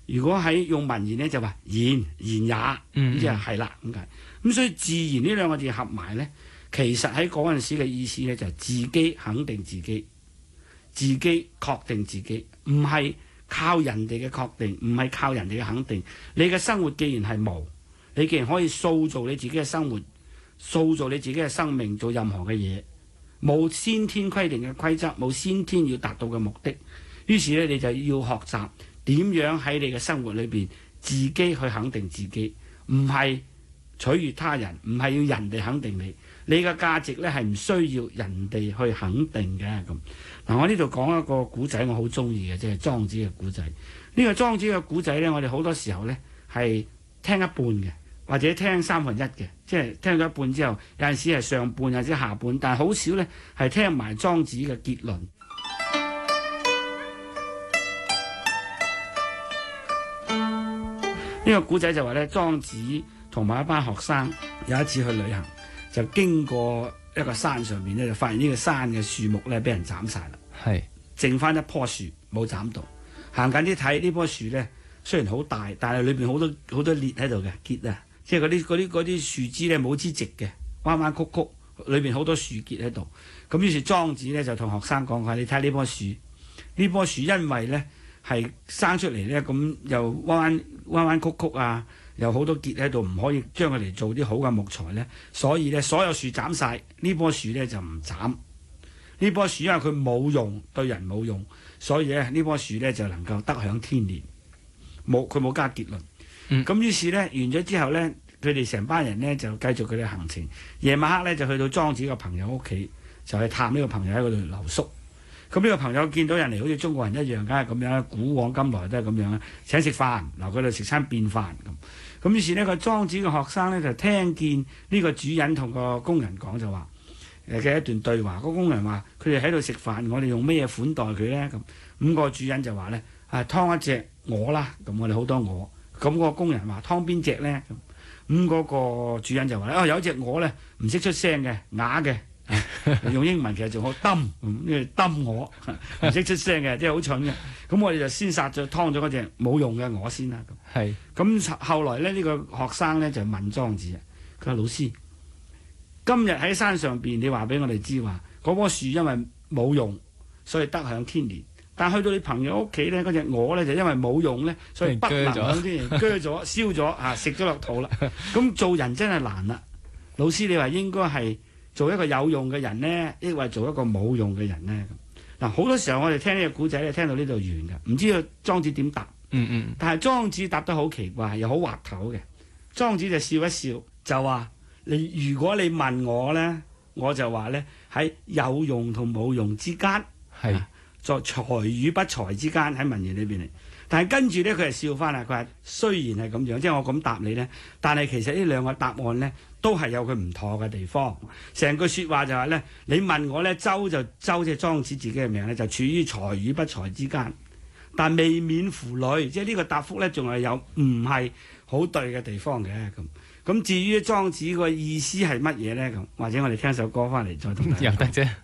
如果喺用文言咧就話然也，即係係啦咁解。咁所以自然呢兩個字合埋咧，其實喺嗰陣時嘅意思咧就係自己肯定自己，自己確定自己，唔係靠人哋嘅確定，唔係靠人哋嘅肯定。你嘅生活既然係無，你既然可以塑造你自己嘅生活，塑造你自己嘅生命，做任何嘅嘢，冇先天規定嘅規則，冇先天要達到嘅目的。於是咧，你就要學習點樣喺你嘅生活裏邊自己去肯定自己，唔係取悅他人，唔係要人哋肯定你。你嘅價值咧係唔需要人哋去肯定嘅咁。嗱，我呢度講一個古仔，我好中意嘅，即係莊子嘅古仔。呢個莊子嘅古仔咧，我哋好多時候咧係聽一半嘅，或者聽三分一嘅，即係聽咗一半之後，有陣時係上半或者下半，但係好少咧係聽埋莊子嘅結論。呢個古仔就話咧，莊子同埋一班學生有一次去旅行，就經過一個山上面咧，就發現呢個山嘅樹木咧俾人斬晒啦， 係剩翻一棵樹冇斬到。行緊啲睇呢棵樹咧，雖然好大，但係裏邊好多裂喺度嘅結啊，即係嗰啲樹枝咧冇枝直嘅，彎彎曲曲，裏邊好多樹結喺度。咁於是莊子咧就同學生講話：你睇呢棵樹，呢棵樹因為咧係生出嚟咧，咁又彎彎曲曲啊，又好多結喺度，唔可以將佢嚟做啲好嘅木材咧，所以咧所有樹斬晒，呢棵樹咧就唔斬。呢棵樹因為佢冇用，對人冇用，所以咧呢棵樹咧就能夠得享天年。佢冇加結論。咁於是咧完咗之後咧，佢哋成班人咧就繼續佢哋行程。夜晚黑咧就去到莊子個朋友屋企，就去探呢個朋友喺嗰度留宿。咁呢個朋友見到人嚟，好似中國人一樣，梗係咁樣，古往今來都係咁樣啦。請食飯，留佢哋食餐便飯咁。咁於是呢個莊子嘅學生咧就聽見呢個主人同個工人講就話嘅一段對話。個工人話：佢哋喺度食飯，我哋用咩嘢款待佢咧？咁個主人就話咧：劏一隻鵝啦。咁我哋好多鵝。咁個工人話：劏邊隻咧？咁嗰個主人就話：有一隻鵝咧唔識出聲嘅，啞嘅。用英文其實仲好dumb，呢個dumb鵝唔識出聲嘅，即係好蠢嘅。咁我哋就先殺咗劏咗嗰隻冇用嘅鵝先啦。 係咁後來咧，呢個學生咧就問莊子啊，佢話：老師，今日喺山上邊，你話俾我哋知話嗰棵樹因為冇用，所以得享天年。但去到你朋友屋企咧，嗰隻鵝咧就因為冇用咧，所以不能享天年，鋸咗、燒咗食咗落肚啦。咁做人真係難啦。老師，你話應該係做一個有用嘅人呢，抑或做一個冇用嘅人呢？嗱，好多時候我哋聽呢個古仔咧，聽到呢度完㗎，唔知道莊子點答。但係莊子答得好奇怪，又好滑頭嘅。莊子就笑一笑，就話：如果你問我呢，我就話呢，喺有用同冇用之間，係在才與不才之間，喺文言裏邊嚟。但係跟住呢，佢係笑翻啦。佢話：雖然係咁樣，即係我咁答你呢，但係其實呢兩個答案呢，都係有佢唔妥嘅地方。成句説話就係咧，你問我咧，周即係莊子自己嘅名咧，就處於才與不才之間，但未免乎累，即係呢個答覆咧，仲係有唔係好對嘅地方嘅咁。咁至於莊子個意思係乜嘢咧？咁或者我哋聽首歌翻嚟再同大家。 又得啫。